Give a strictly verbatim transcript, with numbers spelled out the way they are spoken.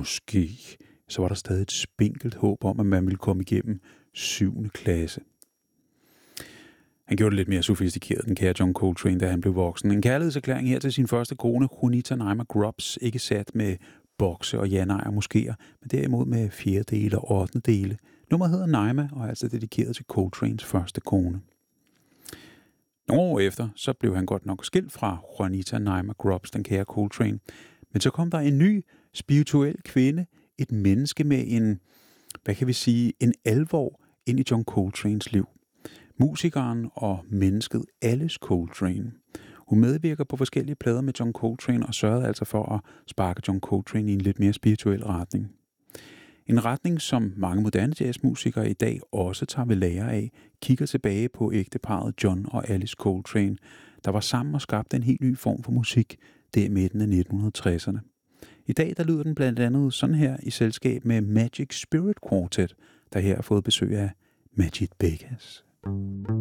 måske, så var der stadig et spinkelt håb om, at man ville komme igennem syvende klasse. Han gjorde det lidt mere sofistikeret, den kære John Coltrane, da han blev voksen. En kærlighedserklæring her til sin første kone, Juanita Naima Grubbs, ikke sat med bokse og janejer moskéer, men derimod med fjerdedele og ottende dele. Nummeret hedder Naima og er altså dedikeret til Coltranes første kone. Nogle år efter, så blev han godt nok skilt fra Juanita Naima Grubbs, den kære Coltrane. Men så kom der en ny spirituel kvinde, et menneske med en, hvad kan vi sige, en alvor ind i John Coltranes liv. Musikeren og mennesket Alice Coltrane. Hun medvirker på forskellige plader med John Coltrane og sørgede altså for at sparke John Coltrane i en lidt mere spirituel retning. En retning, som mange moderne jazzmusikere i dag også tager ved lære af, kigger tilbage på ægteparret John og Alice Coltrane, der var sammen og skabte en helt ny form for musik der i midten af nitten tresserne. I dag der lyder den blandt andet sådan her i selskab med Magic Spirit Quartet, der her har fået besøg af Majid Begas.